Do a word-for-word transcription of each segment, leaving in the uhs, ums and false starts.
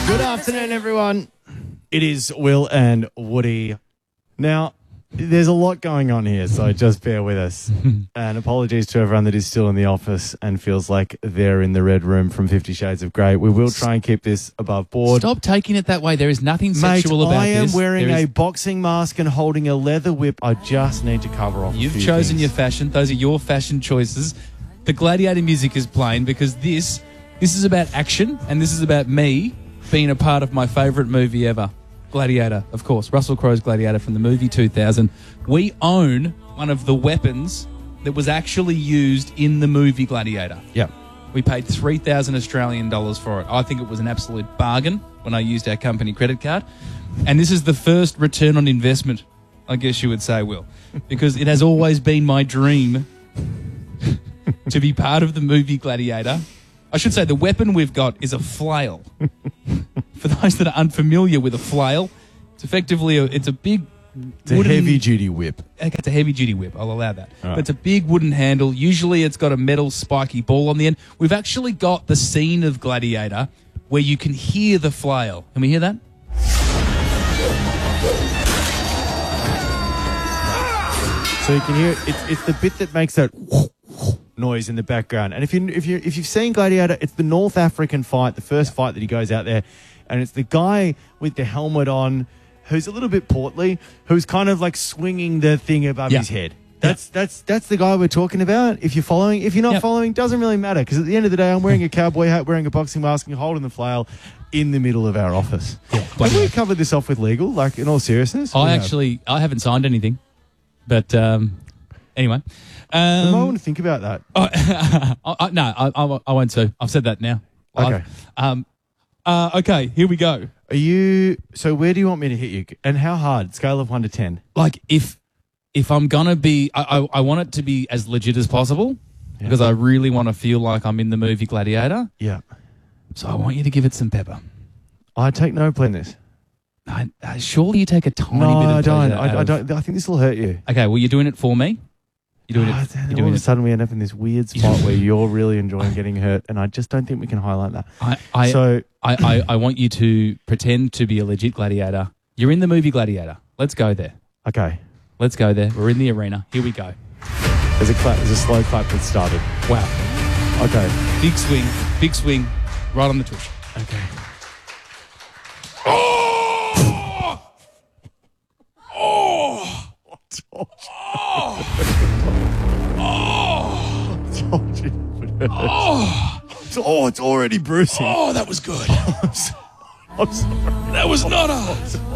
Good afternoon, everyone. It is Will and Woody. Now, there's a lot going on here, so just bear with us. And apologies to everyone that is still in the office and feels like they're in the red room from Fifty Shades of Grey. We will try and keep this above board. Stop taking it that way. There is nothing Mate, sexual about I am this. wearing There a is- boxing mask and holding a leather whip. I just need to cover off a You've few chosen things. your fashion. Those are your fashion choices. The Gladiator music is playing because this this is about action, and this is about me being a part of my favourite movie ever. Gladiator, of course. Russell Crowe's Gladiator from the movie two thousand. We own one of the weapons that was actually used in the movie Gladiator. Yep. We paid three thousand Australian dollars for it. I think it was an absolute bargain when I used our company credit card. And this is the first return on investment, I guess you would say, Will, because it has always been my dream to be part of the movie Gladiator. I should say the weapon we've got is a flail. For those that are unfamiliar with a flail, it's effectively a, it's a big It's a wooden, heavy-duty whip. Okay, it's a heavy-duty whip. I'll allow that. All right. But it's a big wooden handle. Usually it's got a metal spiky ball on the end. We've actually got the scene of Gladiator where you can hear the flail. Can we hear that? So you can hear it. It's, it's the bit that makes that noise in the background. And if you if you if you've seen Gladiator, it's the North African fight, the first fight that he goes out there, and it's the guy with the helmet on, who's a little bit portly, who's kind of like swinging the thing above Yeah. his head. That's that's that's the guy we're talking about. If you're following, if you're not Yep. following, doesn't really matter, because at the end of the day, I'm wearing a cowboy hat, wearing a boxing mask, and holding the flail in the middle of our office. Yeah, Have we covered this off with legal? Like, in all seriousness, I We have. actually, I haven't signed anything. But um, anyway. I might Um, want to think about that. I, I, no, I, I, I won't to. I've said that now. live. Okay. Um, uh, okay, here we go. Are you? So where do you want me to hit you? And how hard? Scale of one to ten. Like, if if I'm going to be, I, I, I want it to be as legit as possible because I really want to feel like I'm in the movie Gladiator. Yeah. So I want you to give it some pepper. I take no pleasure in this. I, uh, surely you take a tiny No, bit of I don't. pleasure I, out I of- don't. I think this will hurt you. Okay, well, you're doing it for me. You're doing Ah, it. then You're all doing of a it. sudden, we end up in this weird spot where you're really enjoying getting hurt, and I just don't think we can highlight that. I, I, so, I, I, I want you to pretend to be a legit gladiator. You're in the movie Gladiator. Let's go there. okay, Let's go there. We're in the arena. Here we go. there's a clap. There's a slow clap that started. Wow. Okay, Big swing. Big swing. Right on the tush. okay. Told you it would hurt. Oh, oh, it's already bruising. Oh, that was good. I'm so- I'm sorry. That was not a...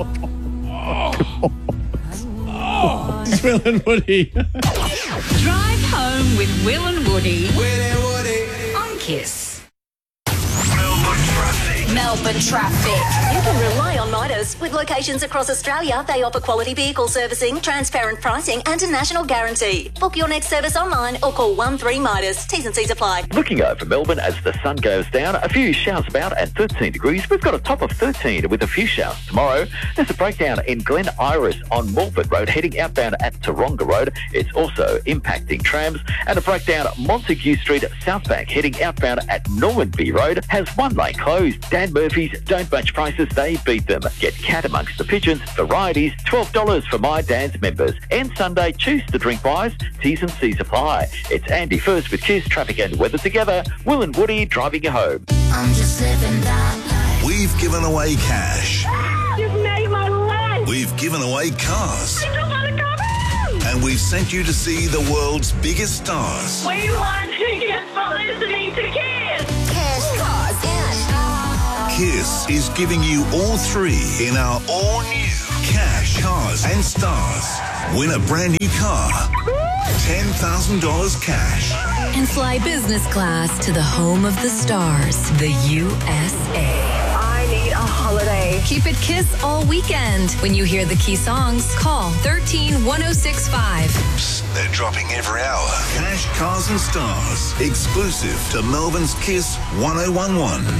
It's Will and Woody. Drive home with Will and Woody. Will and Woody. On Kiss. Melbourne traffic. Melbourne traffic. You can rely on Midas. With locations across Australia, they offer quality vehicle servicing, transparent pricing, and a national guarantee. Book your next service online or call one three Midas. T's and C's apply. Looking over Melbourne as the sun goes down, a few showers about at thirteen degrees. We've got a top of thirteen with a few showers tomorrow. There's a breakdown in Glen Iris on Morford Road, heading outbound at Taronga Road. It's also impacting trams. And a breakdown Montague Street, Southbank, heading outbound at Normanby Road, has one lane closed. Dan Murphy's don't match prices, they beat them. Get cat amongst the pigeons. Varieties, twelve dollars for My Dan's members. And Sunday, choose to drink wise. T's and C's apply. It's Andy First with Kiss, traffic and weather together. Will and Woody driving you home. I'm just living that life. We've given away cash. You've made my life. We've given away cars. I just want to come home. And we've sent you to see the world's biggest stars. We want tickets for listening to Kiss. Cash, cars, and Kiss is giving you all three in our all-new Cash, Cars and Stars. Win a brand new car. ten thousand dollars cash. And fly business class to the home of the stars, the U S A. I need a holiday. Keep it Kiss all weekend. When you hear the key songs, call one three one oh six five. Psst, they're dropping every hour. Cash, Cars and Stars. Exclusive to Melbourne's Kiss one oh one one.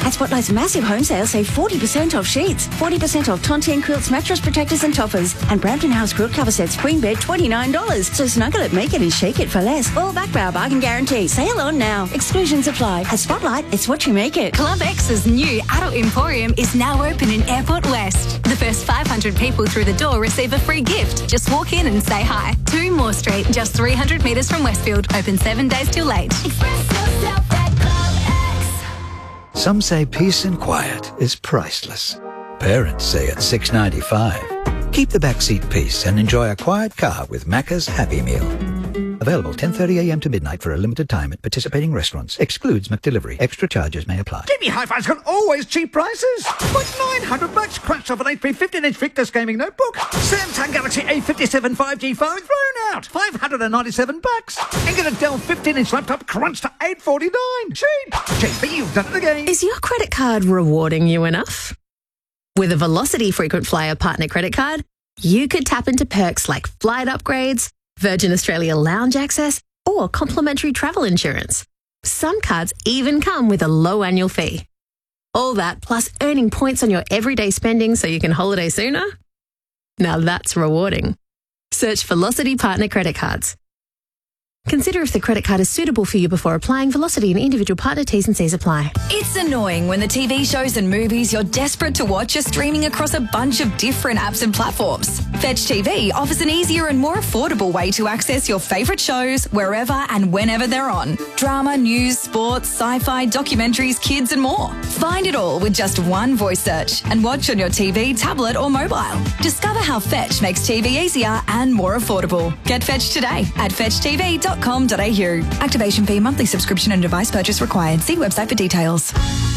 At Spotlight's massive home sale, save forty percent off sheets, forty percent off Tontian quilts, mattress protectors and toppers, and Brampton House quilt cover sets, queen bed, twenty-nine dollars. So snuggle it, make it and shake it for less. All backed by our bargain guarantee. Sale on now. Exclusions apply. At Spotlight, it's what you make it. Club X's new adult emporium is now open in Airport West. The first five hundred people through the door receive a free gift. Just walk in and say hi. two Moore Street, just three hundred metres from Westfield. Open seven days till late. Express yourself at Club X. Some say peace and quiet is priceless. Parents say it's six ninety-five. Keep the backseat peace and enjoy a quiet car with Macca's Happy Meal. Available ten thirty a m to midnight for a limited time at participating restaurants. Excludes McDelivery. Extra charges may apply. Jimmy Hi-Fi's got always cheap prices. Like nine hundred bucks crunched off an H P fifteen inch Victus gaming notebook. Samsung Galaxy A fifty-seven five G phone thrown out. five hundred ninety-seven bucks. And get a Dell fifteen inch laptop crunched to eight forty-nine. Cheap. Cheap, you've done it again. Is your credit card rewarding you enough? With a Velocity Frequent Flyer Partner Credit Card, you could tap into perks like flight upgrades, Virgin Australia lounge access, or complimentary travel insurance. Some cards even come with a low annual fee. All that plus earning points on your everyday spending so you can holiday sooner? Now that's rewarding. Search Velocity Partner Credit Cards. Consider if the credit card is suitable for you before applying. Velocity and individual partner T's and C's apply. It's annoying when the T V shows and movies you're desperate to watch are streaming across a bunch of different apps and platforms. Fetch T V offers an easier and more affordable way to access your favourite shows wherever and whenever they're on. Drama, news, sports, sci-fi, documentaries, kids and more. Find it all with just one voice search and watch on your T V, tablet or mobile. Discover how Fetch makes T V easier and more affordable. Get Fetch today at fetch t v dot com dot a u. Activation fee, monthly subscription and device purchase required. See website for details.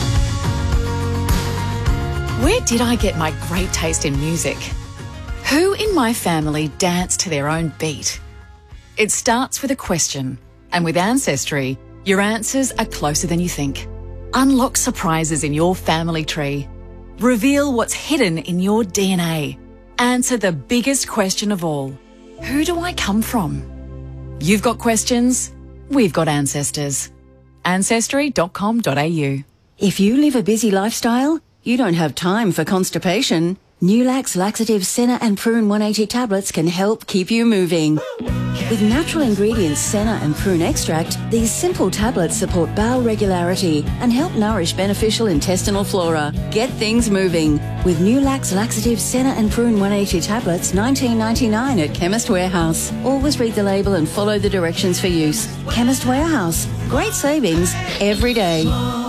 Where did I get my great taste in music? Who in my family dance to their own beat? It starts with a question, and with Ancestry, your answers are closer than you think. Unlock surprises in your family tree. Reveal what's hidden in your D N A. Answer the biggest question of all. Who do I come from? You've got questions, we've got ancestors. ancestry dot com dot a u. If you live a busy lifestyle, you don't have time for constipation. Nulax Laxative Senna and Prune one eighty tablets can help keep you moving. With natural ingredients Senna and Prune extract, these simple tablets support bowel regularity and help nourish beneficial intestinal flora. Get things moving with Nulax Laxative Senna and Prune one eighty tablets, nineteen ninety-nine at Chemist Warehouse. Always read the label and follow the directions for use. Chemist Warehouse. Great savings every day.